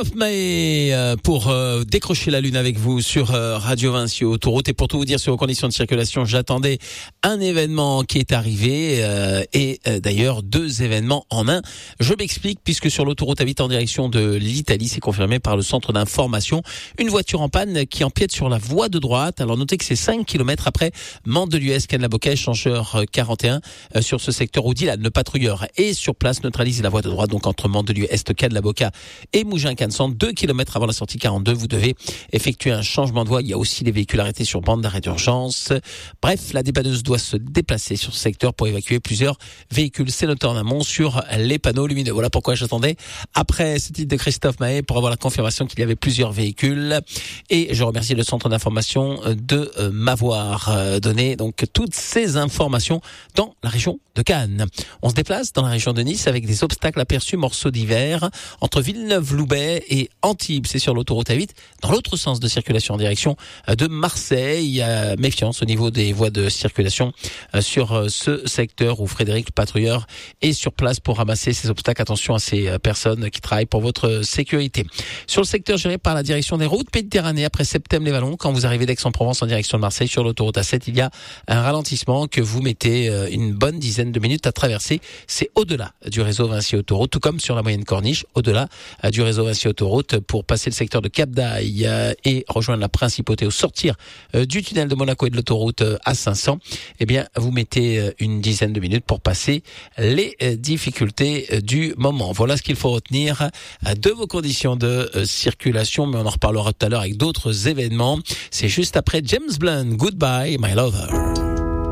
Christophe Mahé pour décrocher la lune avec vous sur Radio Vinci Autoroute. Et pour tout vous dire sur vos conditions de circulation, j'attendais un événement qui est arrivé et d'ailleurs 2 événements en un. Je m'explique puisque sur l'autoroute A8 en direction de l'Italie, c'est confirmé par le centre d'information, une voiture en panne qui empiète sur la voie de droite. Alors notez que c'est 5 km après Mandelieu-Est, Cannes-la-Boca, échangeur 41 sur ce secteur où Dylan, le patrouilleur, est sur place, neutralise la voie de droite, donc entre Mandelieu-Est, Cannes-la-Boca et Mougins-Cannes-Centre, 2 km avant la sortie 42, vous devez effectuer un changement de voie. Il y a aussi les véhicules arrêtés sur bande d'arrêt d'urgence. Bref, la dépanneuse doit se déplacer sur ce secteur pour évacuer plusieurs véhicules. C'est noté en amont sur les panneaux lumineux. Voilà pourquoi j'attendais après ce titre de Christophe Mahé pour avoir la confirmation qu'il y avait plusieurs véhicules. Et je remercie le centre d'information de m'avoir donné donc toutes ces informations dans la région de Cannes. On se déplace dans la région de Nice avec des obstacles aperçus, morceaux d'hiver entre Villeneuve-Loubet et Antibes. C'est sur l'autoroute A8 dans l'autre sens de circulation en direction de Marseille. Méfiance au niveau des voies de circulation sur ce secteur où Frédéric, le patrouilleur, est sur place pour ramasser ces obstacles. Attention à ces personnes qui travaillent pour votre sécurité. Sur le secteur géré par la direction des routes Méditerranée après Septem-les-Vallons, quand vous arrivez d'Aix-en-Provence en direction de Marseille sur l'autoroute A7, il y a un ralentissement que vous mettez une bonne dizaine de minutes à traverser. C'est au-delà du réseau Vinci Autoroute, tout comme sur la moyenne corniche, au-delà du réseau Vinci Autoroute pour passer le secteur de Cap d'Aille et rejoindre la Principauté au sortir du tunnel de Monaco et de l'autoroute A500. Eh bien, vous mettez une dizaine de minutes pour passer les difficultés du moment. Voilà ce qu'il faut retenir de vos conditions de circulation, mais on en reparlera tout à l'heure avec d'autres événements. C'est juste après James Blunt, Goodbye, My Lover.